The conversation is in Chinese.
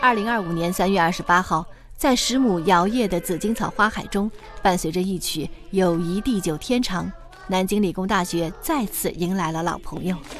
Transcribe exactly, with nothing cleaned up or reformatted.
二零二五年三月二十八号，在十亩摇曳的紫荆草花海中，伴随着一曲《友谊地久天长》，南京理工大学再次迎来了老朋友。